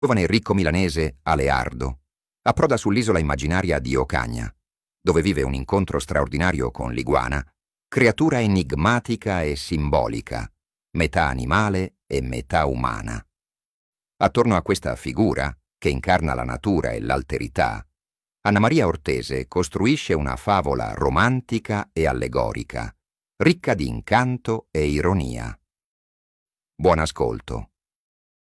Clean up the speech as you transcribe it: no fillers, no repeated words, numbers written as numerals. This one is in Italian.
giovane ricco milanese Aleardo approda sull'isola immaginaria di Ocaña, dove vive un incontro straordinario con l'iguana, creatura enigmatica e simbolica, metà animale e metà umana. Attorno a questa figura, che incarna la natura e l'alterità, Anna Maria Ortese costruisce una favola romantica e allegorica, ricca di incanto e ironia. Buon ascolto.